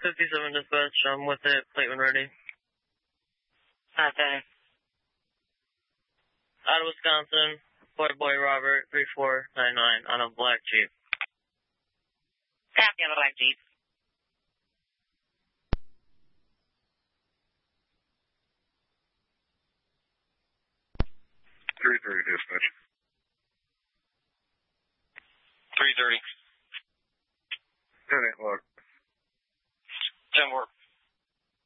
57 dispatch, I'm with it, plate when ready. Okay. Out of Wisconsin, Boy Robert, 3499, on a black Jeep. Copy on a black Jeep. 3-3 dispatch.